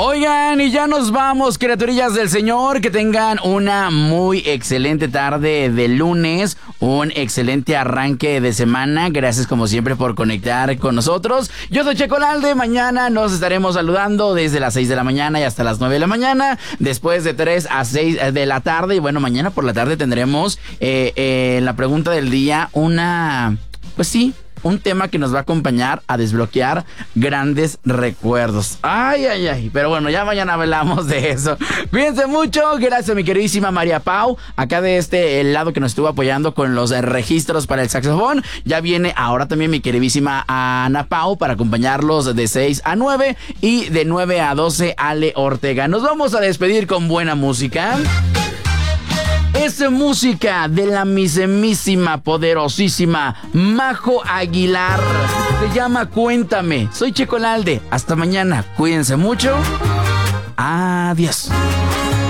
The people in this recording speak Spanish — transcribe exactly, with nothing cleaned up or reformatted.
Oigan, y ya nos vamos, criaturillas del Señor. Que tengan una muy excelente tarde de lunes, un excelente arranque de semana. Gracias como siempre por conectar con nosotros. Yo soy Checo Lalde. Mañana nos estaremos saludando desde las seis de la mañana y hasta las nueve de la mañana. Después de tres a seis de la tarde. Y bueno, mañana por la tarde tendremos eh, eh, en la pregunta del día una... Pues sí, un tema que nos va a acompañar a desbloquear grandes recuerdos. Ay, ay, ay. Pero bueno, ya mañana hablamos de eso. Cuídense mucho. Gracias a mi queridísima María Pau, acá de este lado que nos estuvo apoyando con los registros para el saxofón. Ya viene ahora también mi queridísima Ana Pau para acompañarlos de seis a nueve y de nueve a doce Ale Ortega. Nos vamos a despedir con buena música. Es música de la mismísima, poderosísima Majo Aguilar. Se llama Cuéntame. Soy Checo Lalde. Hasta mañana. Cuídense mucho. Adiós.